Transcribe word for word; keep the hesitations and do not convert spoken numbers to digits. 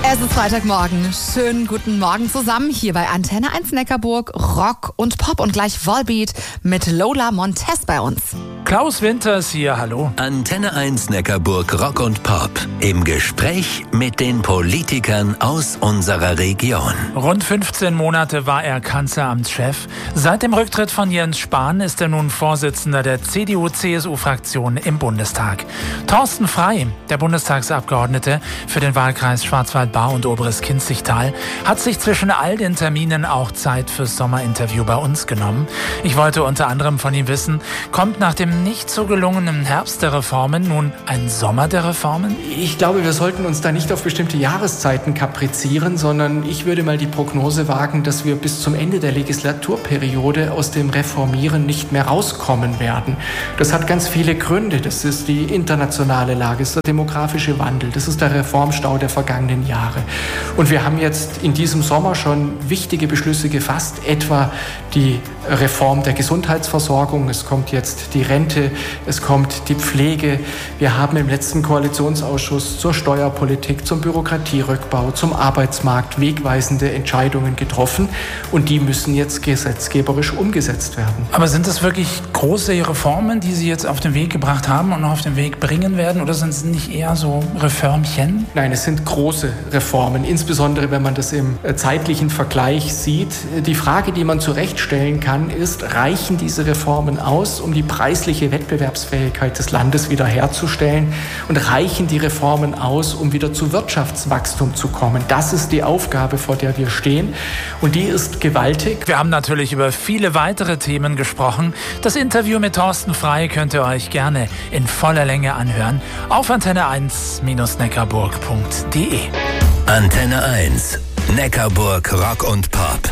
Es ist Freitagmorgen. Schönen guten Morgen zusammen hier bei Antenne eins Neckarburg, Rock und Pop und gleich Volbeat mit Lola Montez bei uns. Klaus Winters hier, hallo. Antenne eins Neckarburg, Rock und Pop. Im Gespräch mit den Politikern aus unserer Region. Rund fünfzehn Monate war er Kanzleramtschef. Seit dem Rücktritt von Jens Spahn ist er nun Vorsitzender der C D U C S U-Fraktion im Bundestag. Thorsten Frey, der Bundestagsabgeordnete für den Wahlkreis Schwarzwald-Baar und Oberes Kinzigtal, hat sich zwischen all den Terminen auch Zeit fürs Sommerinterview bei uns genommen. Ich wollte unter anderem von ihm wissen, kommt nach dem nicht so gelungenen Herbst der Reformen nun ein Sommer der Reformen? Ich glaube, wir sollten uns da nicht auf bestimmte Jahreszeiten kaprizieren, sondern ich würde mal die Prognose wagen, dass wir bis zum Ende der Legislaturperiode aus dem Reformieren nicht mehr rauskommen werden. Das hat ganz viele Gründe. Das ist die internationale Lage, das ist der demografische Wandel, das ist der Reformstau der vergangenen Jahre. Und wir haben jetzt in diesem Sommer schon wichtige Beschlüsse gefasst, etwa die Reform der Gesundheitsversorgung. Es kommt jetzt die Rente, es kommt die Pflege. Wir haben im letzten Koalitionsausschuss zur Steuerpolitik, zum Bürokratierückbau, zum Arbeitsmarkt wegweisende Entscheidungen getroffen und die müssen jetzt gesetzgeberisch umgesetzt werden. Aber sind das wirklich große Reformen, die Sie jetzt auf den Weg gebracht haben und noch auf den Weg bringen werden, oder sind es nicht eher so Reformchen? Nein, es sind große Reformen, insbesondere wenn man das im zeitlichen Vergleich sieht. Die Frage, die man zurechtstellen kann, ist, reichen diese Reformen aus, um die preisliche Wettbewerbsfähigkeit des Landes wiederherzustellen, und reichen die Reformen aus, um wieder zu Wirtschaftswachstum zu kommen? Das ist die Aufgabe, vor der wir stehen, und die ist gewaltig. Wir haben natürlich über viele weitere Themen gesprochen. Das Interview mit Thorsten Frey könnt ihr euch gerne in voller Länge anhören auf antenne eins neckarburg punkt de. Antenne eins Neckarburg, Rock und Pop.